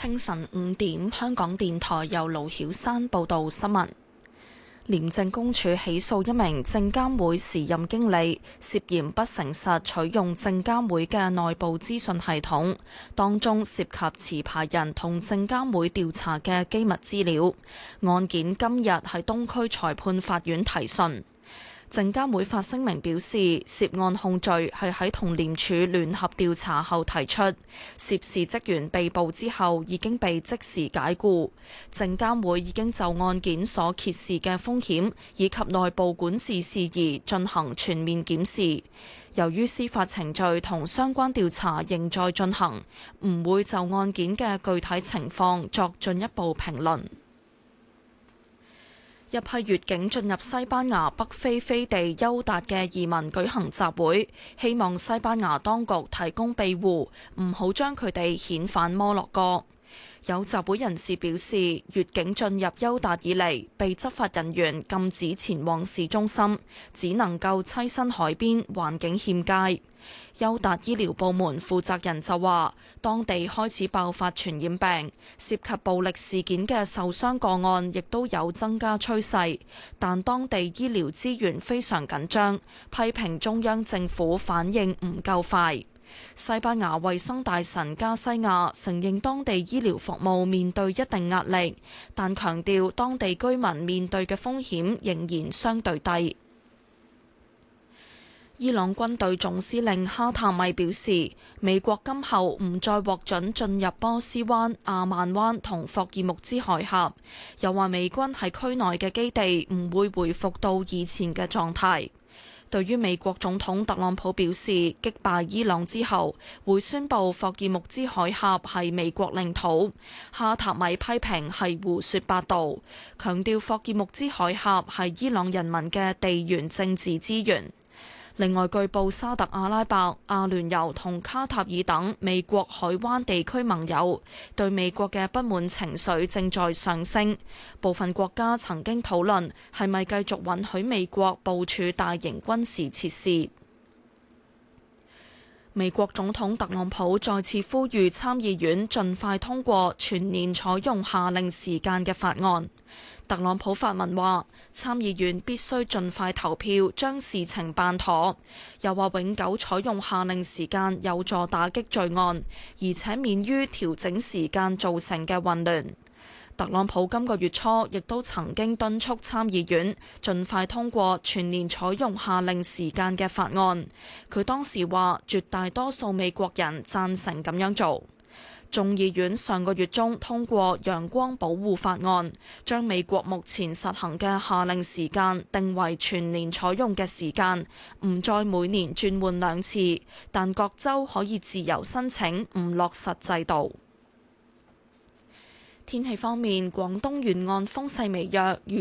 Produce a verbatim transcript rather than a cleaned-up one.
清晨五點，香港電台由盧曉山報道新聞。廉政公署起訴一名證監會時任經理，涉嫌不誠實取用證監會嘅內部資訊系統，當中涉及持牌人同證監會調查嘅機密資料。案件今日喺東區裁判法院提訊。證監會發聲明表示，涉案控罪係喺同廉署聯合調查後提出，涉事職員被捕之後已經被即時解僱。證監會已經就案件所揭示嘅風險以及內部管治事宜進行全面檢視。由於司法程序同相關調查仍在進行，唔會就案件嘅具體情況作進一步評論。一批越境進入西班牙北非飛地休達嘅移民舉行集會，希望西班牙當局提供庇護，唔好將佢哋遣返摩洛哥。有集會人士表示，越境進入休達以嚟，被執法人員禁止前往市中心，只能夠棲身海邊，環境欠佳。休達醫療部門負責人就話，當地開始爆發傳染病，涉及暴力事件嘅受傷個案亦都有增加趨勢，但當地醫療資源非常緊張，批評中央政府反應唔夠快。西班牙衛生大臣加西亞承認當地醫療服務面對一定壓力，但強調當地居民面對嘅風險仍然相對低。伊朗軍隊總司令哈塔米表示，美國今後唔再獲准進入波斯灣、阿曼灣同霍爾木茲海峽，又話美軍喺區內嘅基地唔會回復到以前嘅狀態。對於美國總統特朗普表示擊敗伊朗之後會宣布霍爾木茲海峽係美國領土，哈塔米批評係胡說八道，強調霍爾木茲海峽係伊朗人民嘅地緣政治資源。另外，據報沙特阿拉伯、阿聯酋同卡塔爾等美國海灣地區盟友對美國嘅不滿情緒正在上升，部分國家曾經討論係咪繼續允許美國部署大型軍事設施。美國總統特朗普再次呼籲參議院盡快通過全年採用夏令時間嘅法案。特朗普發文話，參議院必須盡快投票，將事情辦妥。又話永久採用夏令時間有助打擊罪案，而且免於調整時間造成嘅混亂。特朗普今個月初亦都曾經敦促參議院盡快通過全年採用夏令時間嘅法案。佢當時話，絕大多數美國人贊成咁樣做。眾議院上個月中通過陽光保護法案，將美國目前實行嘅夏令時間定為全年採用嘅時間，唔再每年轉換兩次，但各州可以自由申請唔落實制度。天氣方面，廣東沿岸風勢微弱，